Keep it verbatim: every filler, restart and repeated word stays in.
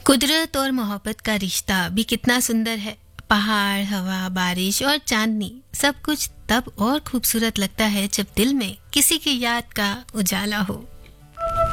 कुदरत और मोहब्बत का रिश्ता भी कितना सुंदर है। पहाड़, हवा, बारिश और चांदनी सब कुछ तब और खूबसूरत लगता है जब दिल में किसी की याद का उजाला हो।